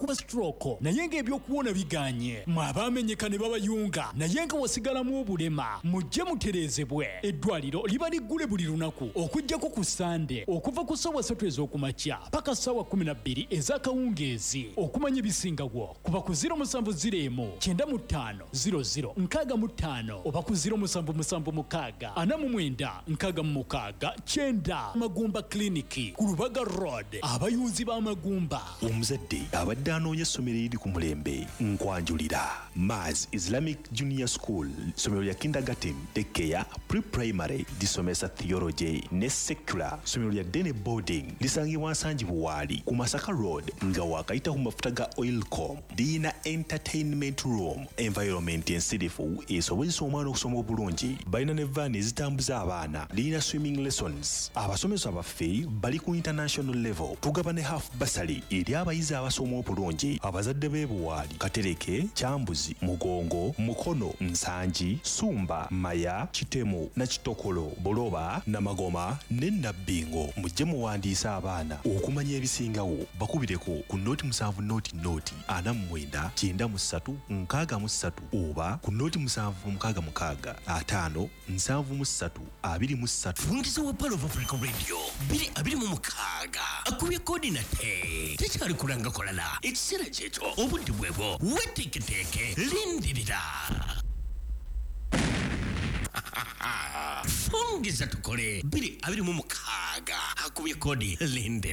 bagamba stroke naye ng'ebyokuwona biganye mwabamenyeka ne babayunga naye nga wasigalamu obulema mujje mutereezebwe eddwaliro liba liggule buli lunaku okuggyako ku sande okuva ku ssaawa 3 ez'okumakya paka ssaawa 12 ez'akawungeezi okumanya ebisingawo kuba ku 0701 95 00 65 oba ku 0776 49 66 9 Magumba Clinic ku Lubaga Road abayunzi b'amagumba. Omuzadde abadde anoonya essomero eriri ku mulembe nkwanjulira Maz Islamic Junior School, ssomero lya kindergarten, daycare, pre-primary lisomesa theology ne secular, ssomero lya day boarding lisangibwa Nsangi Buwaali ku Masaka Road nga wakayita ku mafuta ga Oilcom. Lirina entertainment room, environment ensirifu esobozesa omwana okusoma obulungi. Balina ne van ezitambuza abaana. Lirina swimming lessons. Abasomesa baffe bali ku international level. Tugaba ne half bursary eri abayizi abasoma obulungi. Abazadde b'e Buwaali, Katereke, Kyambuzi, Mugongo, Mukono, Nsangi, Sumba, Maya, Kitemu na Kitokolo, Boloba, Namagoma ne Nabbingo. Mujje muwandiisa abaana okumanya ebisingawo. Bakubireko ku noti 7 noti 49 93 63 oba ku noti 7 66 5 73 23. Fungiza wa Palo of Africa Radio biri abiri mu mukaga akubye kodi na tekyali kulanga kolala ekiseera kyekyo obudde bwebwo weteketeke lindirira fungiza tukole biri abiri mu mukaga akubye kodi linde